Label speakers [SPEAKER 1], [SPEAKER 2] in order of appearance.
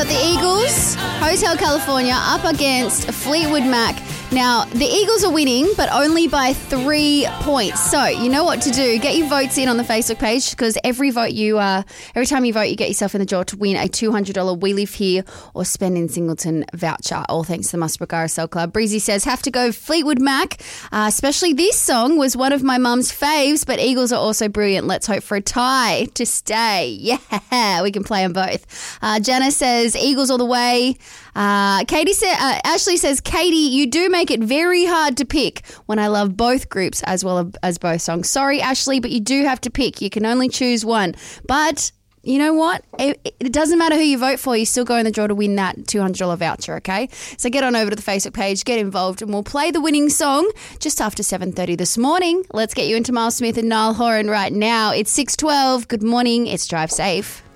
[SPEAKER 1] got the Eagles, Hotel California up against Fleetwood Mac. Now, the Eagles are winning, but only by 3 points. So, you know what to do. Get your votes in on the Facebook page because every time you vote, you get yourself in the draw to win a $200 We Live Here or Spend in Singleton voucher. All thanks to the Musbrook RSL Club. Breezy says, have to go Fleetwood Mac. Especially this song was one of my mum's faves, but Eagles are also brilliant. Let's hope for a tie to stay. Yeah, we can play them both. Janice says, Eagles all the way. Ashley says, Katie, you do make it very hard to pick when I love both groups as well as both songs. Sorry, Ashley, but you do have to pick. You can only choose one. But you know what? It doesn't matter who you vote for. You still go in the draw to win that $200 voucher, okay? So get on over to the Facebook page, get involved, and we'll play the winning song just after 7:30 this morning. Let's get you into Miles Smith and Niall Horan right now. It's 6:12. Good morning. It's Drive Safe.